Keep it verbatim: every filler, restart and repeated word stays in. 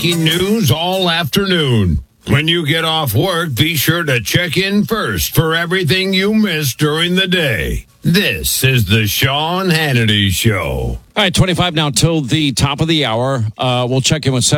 breaking news all afternoon. When you get off work, be sure to check in first for everything you missed during the day. This is the Sean Hannity Show. All right, twenty-five now till the top of the hour. Uh, we'll check in with Senator